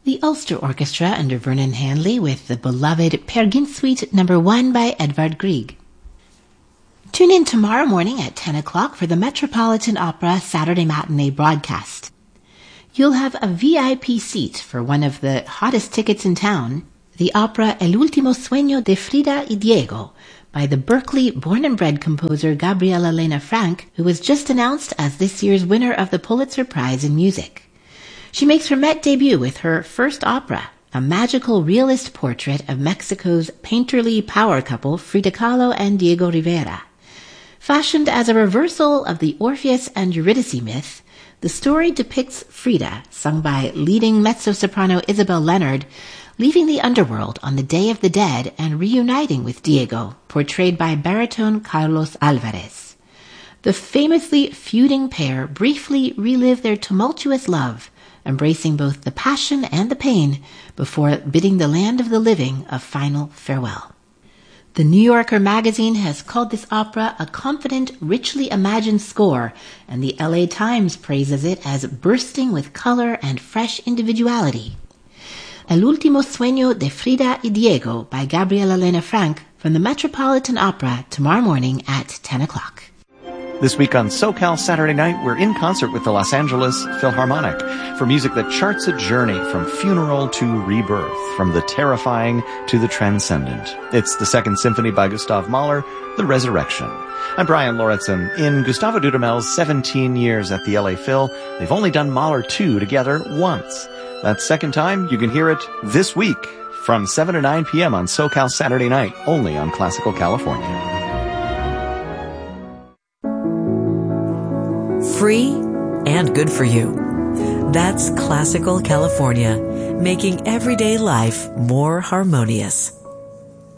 The Ulster Orchestra under Vernon Hanley with the beloved Peer Gynt Suite No. 1 by Edvard Grieg. Tune in tomorrow morning at 10 o'clock for the Metropolitan Opera Saturday Matinee broadcast. You'll have a VIP seat for one of the hottest tickets in town, the opera El Último Sueño de Frida y Diego by the Berkeley born and bred composer Gabriela Lena Frank, who was just announced as this year's winner of the Pulitzer Prize in Music. She makes her Met debut with her first opera, a magical realist portrait of Mexico's painterly power couple Frida Kahlo and Diego Rivera. Fashioned as a reversal of the Orpheus and Eurydice myth, the story depicts Frida, sung by leading mezzo-soprano Isabel Leonard, leaving the underworld on the Day of the Dead and reuniting with Diego, portrayed by baritone Carlos Alvarez. The famously feuding pair briefly relive their tumultuous love, embracing both the passion and the pain before bidding the land of the living a final farewell. The New Yorker magazine has called this opera a confident, richly imagined score, and the LA Times praises it as bursting with color and fresh individuality. El Último Sueño de Frida y Diego by Gabriela Lena Frank from the Metropolitan Opera tomorrow morning at 10 o'clock. This week on SoCal Saturday Night, we're in concert with the Los Angeles Philharmonic for music that charts a journey from funeral to rebirth, from the terrifying to the transcendent. It's the Second Symphony by Gustav Mahler, The Resurrection. I'm Brian Lauritsen. In Gustavo Dudamel's 17 years at the LA Phil, they've only done Mahler 2 together once. That second time, you can hear it this week from 7 to 9 p.m. on SoCal Saturday Night, only on Classical California. Free and good for you. That's Classical California, making everyday life more harmonious.